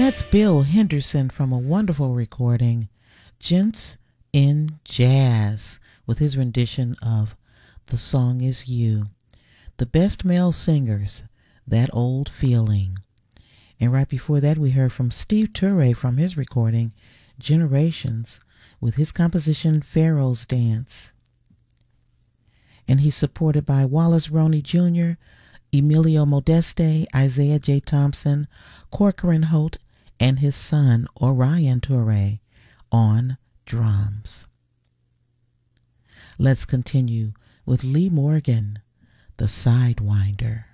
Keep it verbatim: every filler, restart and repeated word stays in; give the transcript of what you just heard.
That's Bill Henderson from a wonderful recording, Gents in Jazz, with his rendition of The Song Is You. The Best Male Singers, That Old Feeling. And right before that, we heard from Steve Turre from his recording, Generations, with his composition, Pharaoh's Dance. And he's supported by Wallace Roney Junior, Emilio Modeste, Isaiah J. Thompson, Corcoran Holt, and his son, Orion Turre, on drums. Let's continue with Lee Morgan, the Sidewinder.